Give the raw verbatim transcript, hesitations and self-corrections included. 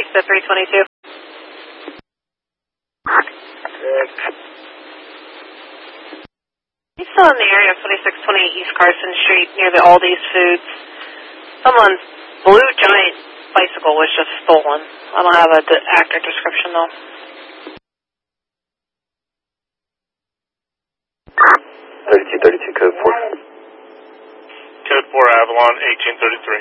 east of three twenty-two. Good. He's still in the area of twenty-six twenty East Carson Street near the Aldi's Foods. Someone's blue giant bicycle was just stolen. I don't have a de accurate description though. thirty-two thirty-two, code four. Code four, Avalon, eighteen thirty-three.